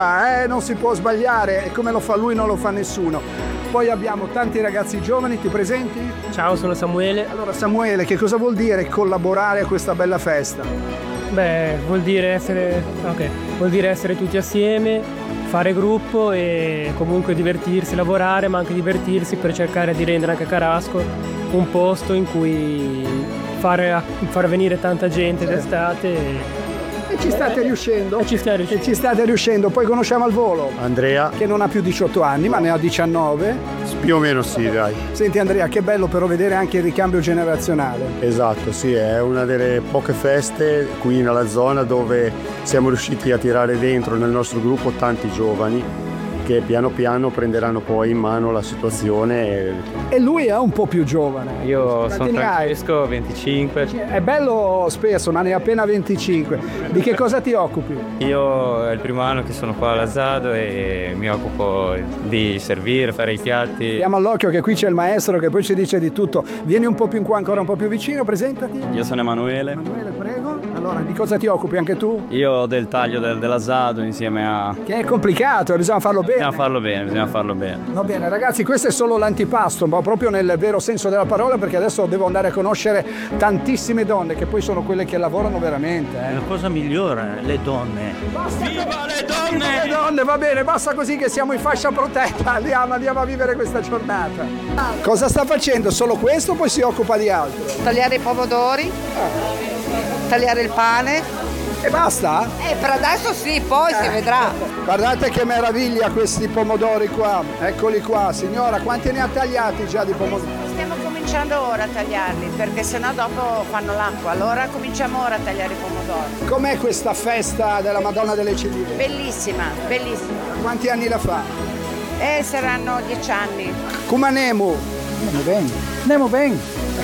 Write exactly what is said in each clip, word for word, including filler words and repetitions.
Eh, non si può sbagliare, e come lo fa lui non lo fa nessuno. Poi abbiamo tanti ragazzi giovani, ti presenti? Ciao, sono Samuele. Allora Samuele, che cosa vuol dire collaborare a questa bella festa? Beh, vuol dire essere, okay. vuol dire essere tutti assieme, fare gruppo e comunque divertirsi, lavorare, ma anche divertirsi per cercare di rendere anche Carasco un posto in cui fare, far venire tanta gente d'estate. E... E ci state riuscendo? E ci state riuscendo. E ci state riuscendo. Poi conosciamo al volo Andrea, che non ha più diciotto anni ma ne ha diciannove. più o meno sì, dai. Senti Andrea, che bello però vedere anche il ricambio generazionale. Esatto, sì, è una delle poche feste qui nella zona dove siamo riusciti a tirare dentro nel nostro gruppo tanti giovani che piano piano prenderanno poi in mano la situazione. E, e lui è un po' più giovane. Io sono Francesco, venticinque. È bello spesso, ma ne ha appena venticinque. Di che cosa ti occupi? Io è il primo anno che sono qua all'Azzado e mi occupo di servire, fare i piatti. Diamo all'occhio che qui c'è il maestro che poi ci dice di tutto. Vieni un po' più in qua, ancora un po' più vicino, presentati. Io sono Emanuele. Emanuele, prego. Allora, di cosa ti occupi anche tu? Io del taglio del, dell'Azzado insieme a... Che è complicato, bisogna farlo bene. Bisogna farlo bene, bisogna farlo bene. Va bene ragazzi, questo è solo l'antipasto, ma proprio nel vero senso della parola, perché adesso devo andare a conoscere tantissime donne che poi sono quelle che lavorano veramente. Eh. È la cosa migliore, le donne. Basta Viva che... le donne! Viva le donne, va bene, basta così che siamo in fascia protetta, andiamo, andiamo a vivere questa giornata. Cosa sta facendo? Solo questo o poi si occupa di altro? Tagliare i pomodori, tagliare il pane. E basta? Eh, per adesso sì, poi eh. si vedrà. Guardate che meraviglia questi pomodori qua, eccoli qua. Signora, quanti ne ha tagliati già di pomodori? Stiamo cominciando ora a tagliarli, perché sennò dopo fanno l'acqua. Allora cominciamo ora a tagliare i pomodori. Com'è questa festa della Madonna delle Ciliegie? Bellissima, bellissima. Quanti anni la fa? Eh, saranno dieci anni. Come andiamo? Andiamo bene, andiamo bene.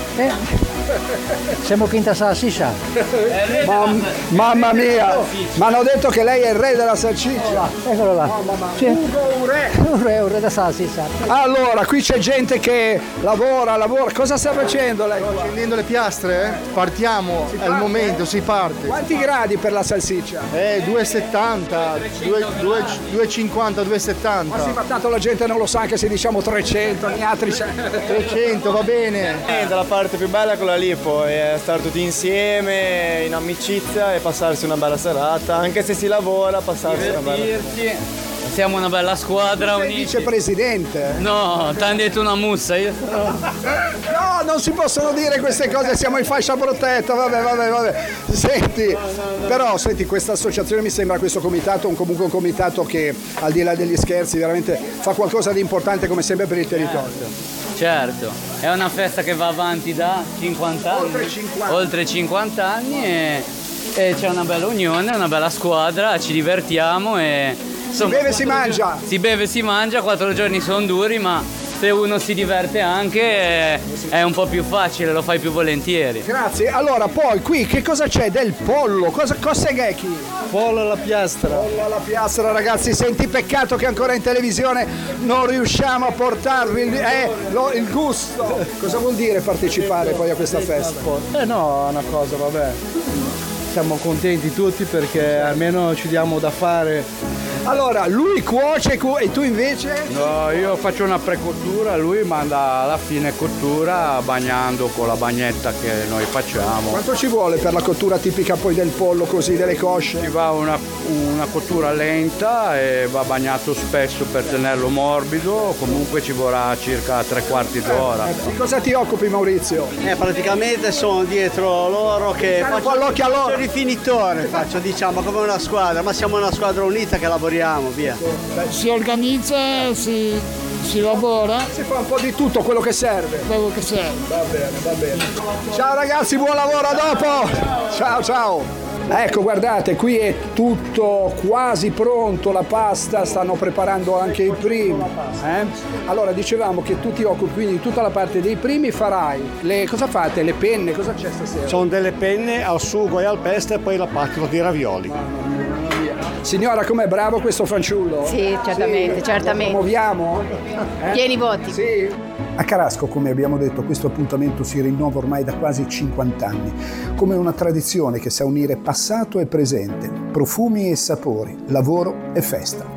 Eh. Siamo quinta salsiccia. Mam- mamma mia, mi hanno detto che lei è il re della salsiccia. Eccolo là. Oh, mamma. Sì. Ugo, un re. Un re, un re da salsiccia. Allora, qui c'è gente che lavora, lavora. Cosa sta facendo lei? Sto accendendo le piastre, eh? Partiamo, Si è il parte? momento, si parte. Quanti gradi per la salsiccia? Eh, due e settanta, due e cinquanta, due e settanta. Ma sì, ma tanto la gente non lo sa anche se diciamo trecento, gli altri c'è. trecento, va bene. Eh, la parte più bella è quella lì, poi è stare tutti insieme, in amicizia e passarsi una bella serata, anche se si lavora, passarsi una bella serata. Siamo una bella squadra Sei uniti. vicepresidente. No, ti hanno detto una mussa, io sono... No, non si possono dire queste cose, siamo in fascia protetta, vabbè, vabbè, vabbè. Senti, no, no, no. Però senti, questa associazione mi sembra, questo comitato, un, comunque un comitato che al di là degli scherzi veramente fa qualcosa di importante come sempre per il territorio. Certo, è una festa che va avanti da cinquanta anni. Oltre cinquanta. Oltre cinquanta anni e, e c'è una bella unione, una bella squadra, ci divertiamo e... Si beve e si mangia. Si beve e si mangia, quattro giorni sono duri, ma se uno si diverte anche è, è un po' più facile, lo fai più volentieri. Grazie. Allora, poi qui che cosa c'è? Del pollo. Cosa cos'è Ghecchi? Pollo alla piastra. Pollo alla piastra, ragazzi. Senti, peccato che ancora in televisione non riusciamo a portarvi il, eh, lo, il gusto. Cosa vuol dire partecipare poi a questa festa? Eh no, è una cosa, vabbè. Siamo contenti tutti perché almeno ci diamo da fare. Allora, lui cuoce e tu invece? No, io faccio una precottura, lui manda alla fine cottura bagnando con la bagnetta che noi facciamo. Quanto ci vuole per la cottura tipica poi del pollo, così, delle cosce? Ci va una, una cottura lenta e va bagnato spesso per tenerlo morbido, comunque ci vorrà circa tre quarti d'ora. Eh, di cosa ti occupi Maurizio? Eh, praticamente sono dietro loro che Dai un po' all'occhio a loro. faccio il rifinitore, faccio diciamo come una squadra, ma siamo una squadra unita che lavoriamo, via. Si organizza, si, si lavora. Si fa un po' di tutto quello che serve. Quello che serve. Va bene, va bene. Ciao ragazzi, buon lavoro, a dopo! Ciao, ciao! Ecco, guardate, qui è tutto quasi pronto, la pasta, stanno preparando anche i primi. Eh? Allora, dicevamo che tu ti occupi quindi di tutta la parte dei primi, farai. Le, cosa fate? Le penne? Cosa c'è stasera? Sono delle penne al sugo e al pesto e poi la pasta di ravioli. Signora, com'è bravo questo fanciullo? Sì, certamente, Sì. certamente. Lo promuoviamo? Eh? Pieni voti. Sì. A Carasco, come abbiamo detto, questo appuntamento si rinnova ormai da quasi cinquanta anni, come una tradizione che sa unire passato e presente, profumi e sapori, lavoro e festa.